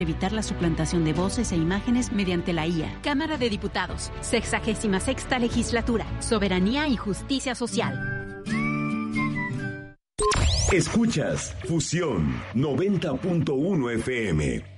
Evitar la suplantación de voces e imágenes mediante la IA. Cámara de Diputados, 66ª Legislatura, Soberanía y Justicia Social. Escuchas Fusión 90.1 FM.